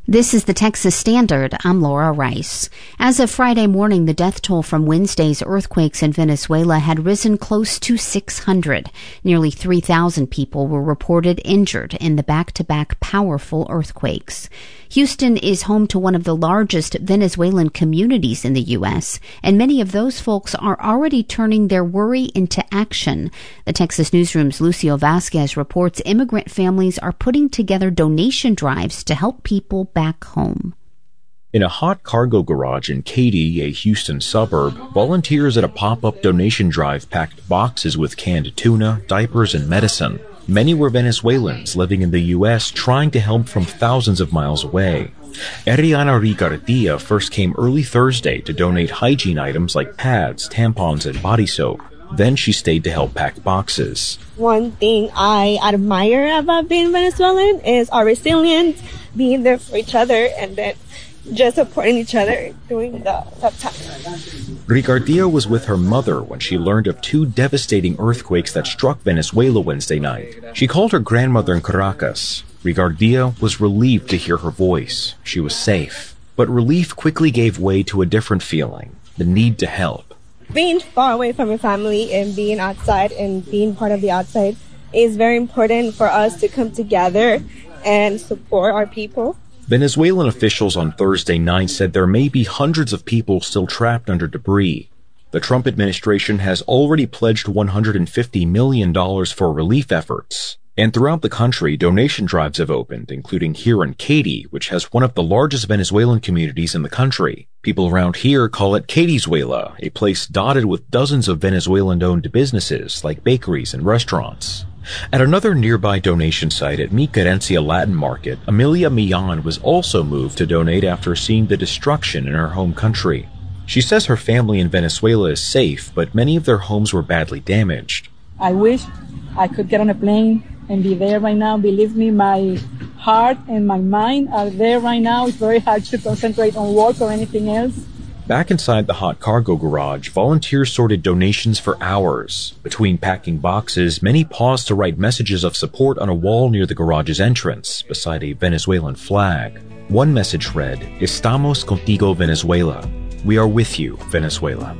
This is the Texas Standard. I'm Laura Rice. As of Friday morning, the death toll from Wednesday's earthquakes in Venezuela had risen close to 600. Nearly 3,000 people were reported injured in the back-to-back powerful earthquakes. Houston is home to one of the largest Venezuelan communities in the U.S., and many of those folks are already turning their worry into action. The Texas Newsroom's Lucio Vasquez reports immigrant families are putting together donation drives to help people back home. In a hot cargo garage in Katy, a Houston suburb, volunteers at a pop-up donation drive packed boxes with canned tuna, diapers, and medicine. Many were Venezuelans living in the U.S. trying to help from thousands of miles away. Ariana Rigardia first came early Thursday to donate hygiene items like pads, tampons, and body soap. Then she stayed to help pack boxes. One thing I admire about being Venezuelan is our resilience, being there for each other, and then just supporting each other during the tough times. Rigardia was with her mother when she learned of two devastating earthquakes that struck Venezuela Wednesday night. She called her grandmother in Caracas. Rigardia was relieved to hear her voice. She was safe. But relief quickly gave way to a different feeling, the need to help. Being far away from your family and being outside and being part of the outside is very important for us to come together and support our people. Venezuelan officials on Thursday night said there may be hundreds of people still trapped under debris. The Trump administration has already pledged $150 million for relief efforts. And throughout the country, donation drives have opened, including here in Katy, which has one of the largest Venezuelan communities in the country. People around here call it Katyzuela, a place dotted with dozens of Venezuelan-owned businesses like bakeries and restaurants. At another nearby donation site at Mi Querencia Latin Market, Amelia Millan was also moved to donate after seeing the destruction in her home country. She says her family in Venezuela is safe, but many of their homes were badly damaged. I wish I could get on a plane and be there right now. Believe me, my heart and my mind are there right now. It's very hard to concentrate on work or anything else. Back inside the hot cargo garage, volunteers sorted donations for hours. Between packing boxes, many paused to write messages of support on a wall near the garage's entrance, beside a Venezuelan flag. One message read, "Estamos contigo, Venezuela." We are with you, Venezuela.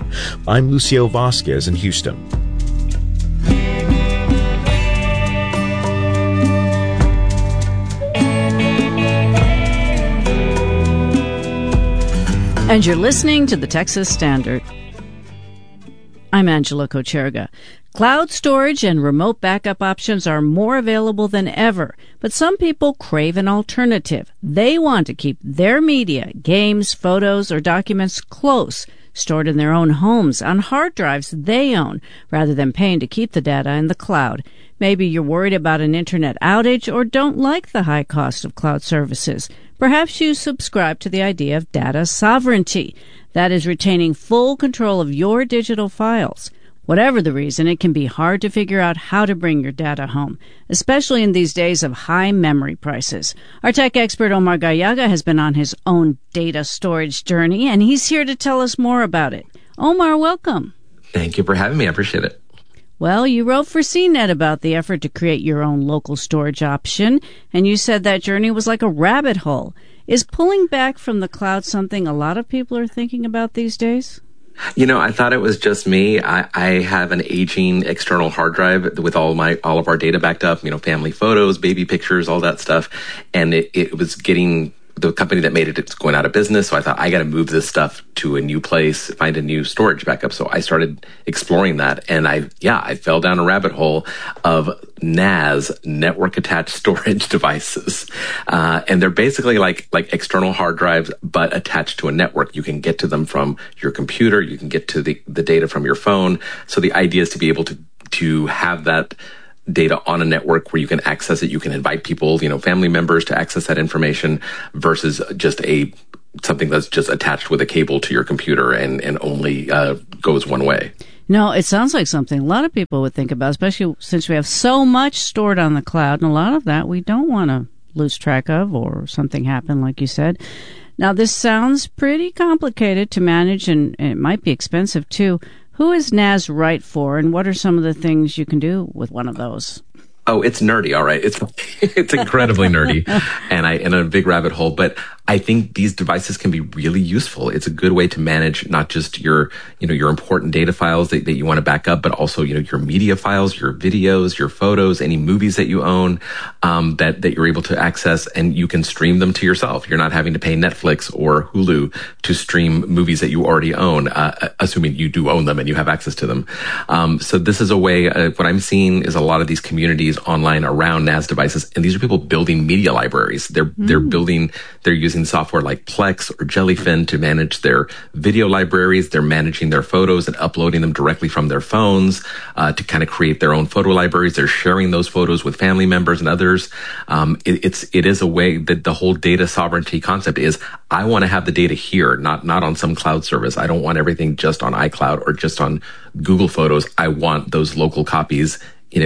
I'm Lucio Vasquez in Houston. And you're listening to the Texas Standard. I'm Angela Kocherga. Cloud storage and remote backup options are more available than ever, but some people crave an alternative. They want to keep their media, games, photos, or documents close, stored in their own homes on hard drives they own, rather than paying to keep the data in the cloud. Maybe you're worried about an internet outage or don't like the high cost of cloud services. Perhaps you subscribe to the idea of data sovereignty. That is retaining full control of your digital files. Whatever the reason, it can be hard to figure out how to bring your data home, especially in these days of high memory prices. Our tech expert Omar Gallaga has been on his own data storage journey, and he's here to tell us more about it. Omar, welcome. Thank you for having me. I appreciate it. Well, you wrote for CNET about the effort to create your own local storage option, and you said that journey was like a rabbit hole. Is pulling back from the cloud something a lot of people are thinking about these days? You know, I thought it was just me. I have an aging external hard drive with all of our data backed up, family photos, baby pictures, all that stuff. And it was getting, the company that made it's going out of business. So I thought, I got to move this stuff to a new place, find a new storage backup. So I started exploring that. And I fell down a rabbit hole of NAS, network attached storage devices. And they're basically like external hard drives, but attached to a network. You can get to them from your computer. You can get to the data from your phone. So the idea is to be able to have that data on a network where you can access it. You can invite people, family members to access that information versus just something that's just attached with a cable to your computer and only goes one way. No, it sounds like something a lot of people would think about, especially since we have so much stored on the cloud, and a lot of that we don't want to lose track of or something happen, like you said. Now, this sounds pretty complicated to manage, and it might be expensive, too. Who is NAS right for, and what are some of the things you can do with one of those? Oh, it's nerdy. All right. It's incredibly nerdy and a big rabbit hole, but I think these devices can be really useful. It's a good way to manage not just your important data files that you want to back up, but also, your media files, your videos, your photos, any movies that you own, that you're able to access, and you can stream them to yourself. You're not having to pay Netflix or Hulu to stream movies that you already own, assuming you do own them and you have access to them. So this is a way, what I'm seeing is a lot of these communities online around NAS devices, and these are people building media libraries. They're using software like Plex or Jellyfin to manage their video libraries. They're managing their photos and uploading them directly from their phones to kind of create their own photo libraries. They're sharing those photos with family members and others. It is a way that the whole data sovereignty concept is, I want to have the data here, not on some cloud service. I don't want everything just on iCloud or just on Google Photos. I want those local copies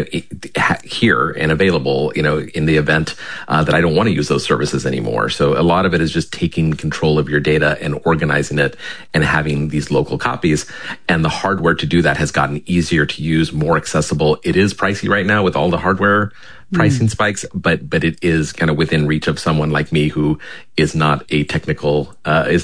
here and available, in the event that I don't want to use those services anymore. So a lot of it is just taking control of your data and organizing it and having these local copies. And the hardware to do that has gotten easier to use, more accessible. It is pricey right now with all the hardware pricing spikes, but it is kind of within reach of someone like me who is not a technical,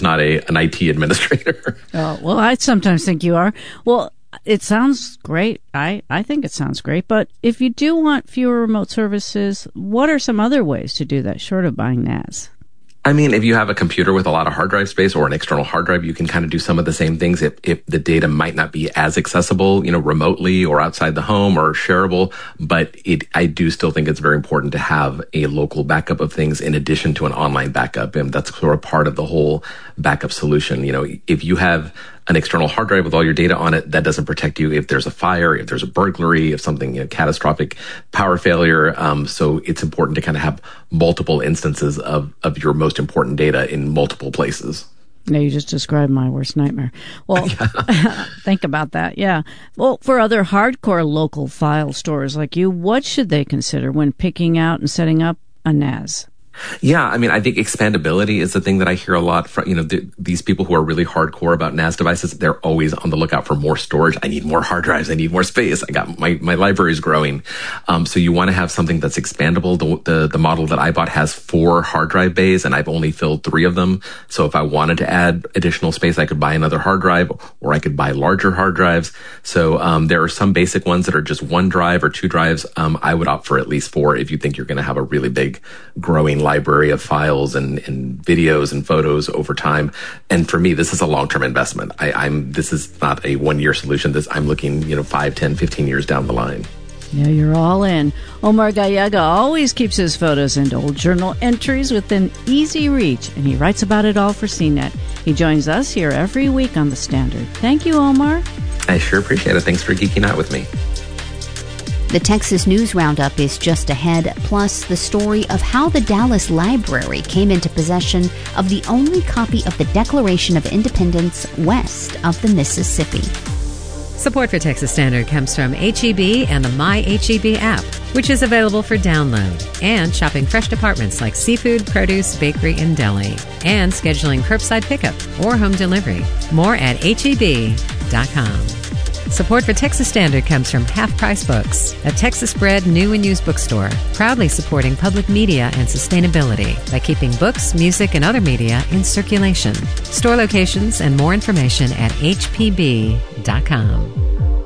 an IT administrator. Oh, well, I sometimes think you are. Well, it sounds great. I think it sounds great. But if you do want fewer remote services, what are some other ways to do that short of buying NAS? I mean, if you have a computer with a lot of hard drive space or an external hard drive, you can kind of do some of the same things if the data might not be as accessible, remotely or outside the home or shareable. But I do still think it's very important to have a local backup of things in addition to an online backup. And that's sort of part of the whole backup solution. If you have an external hard drive with all your data on it, that doesn't protect you if there's a fire, if there's a burglary, if something, catastrophic power failure. So it's important to kind of have multiple instances of your most important data in multiple places. Yeah, you just described my worst nightmare. Well, think about that. Yeah. Well, for other hardcore local file stores like you, what should they consider when picking out and setting up a NAS? Yeah, I mean, I think expandability is the thing that I hear a lot from, these people who are really hardcore about NAS devices. They're always on the lookout for more storage. I need more hard drives. I need more space. I got my library is growing. So you want to have something that's expandable. The model that I bought has 4 hard drive bays and I've only filled 3 of them. So if I wanted to add additional space, I could buy another hard drive or I could buy larger hard drives. So there are some basic ones that are just 1 drive or 2 drives. I would opt for at least 4 if you think you're going to have a really big growing library of files and videos and photos over time. And for me, this is a long-term investment. This is not a 1-year solution. I'm looking, 5, 10, 15 years down the line. Yeah, you're all in. Omar Gallaga always keeps his photos and old journal entries within easy reach, and he writes about it all for CNET. He joins us here every week on The Standard. Thank you, Omar. I sure appreciate it. Thanks for geeking out with me. The Texas News Roundup is just ahead, plus the story of how the Dallas Library came into possession of the only copy of the Declaration of Independence west of the Mississippi. Support for Texas Standard comes from H-E-B and the My H-E-B app, which is available for download, and shopping fresh departments like seafood, produce, bakery, and deli, and scheduling curbside pickup or home delivery. More at HEB.com. Support for Texas Standard comes from Half Price Books, a Texas-bred new and used bookstore, proudly supporting public media and sustainability by keeping books, music, and other media in circulation. Store locations and more information at hpb.com.